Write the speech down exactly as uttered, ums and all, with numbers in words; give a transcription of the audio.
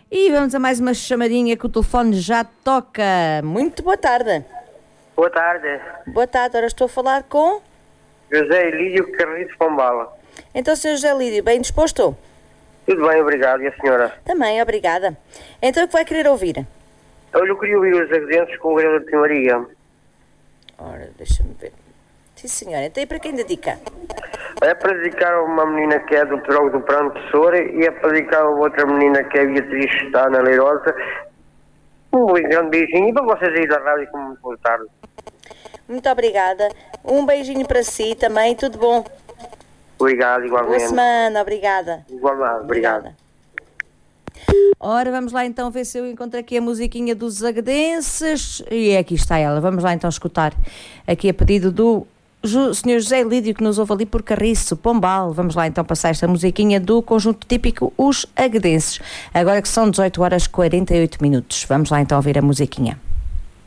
E vamos a mais uma chamadinha que o telefone já toca. Muito boa tarde. Boa tarde. Boa tarde, agora estou a falar com... José Lídio Carriço Pombala. Então, senhor José Lídio, bem disposto? Tudo bem, obrigado. E a senhora? Também, obrigada. Então, o que vai querer ouvir? Eu queria ouvir os Agridenses com o Grelo de Maria. Ora, deixa-me ver. Sim, senhora. Então, e para quem dedica? É para dedicar a uma menina que é do Trogo do Prano Tesoura e é para dedicar a outra menina que é a Beatriz, que está na Leirosa. Um grande beijinho e para vocês aí da rádio, como muito boa tarde. Muito obrigada. Um beijinho para si também. Tudo bom? Obrigado, igualmente. Boa semana. Obrigada. Igualmente, obrigado. Obrigada. Ora, vamos lá então ver se eu encontro aqui a musiquinha dos Agdenses. E aqui está ela. Vamos lá então escutar aqui a pedido do senhor José Lídio, que nos ouve ali por Carriço, Pombal. Vamos lá então passar esta musiquinha do conjunto típico Os Agdenses. Agora que são dezoito horas e quarenta e oito minutos. Vamos lá então ouvir a musiquinha.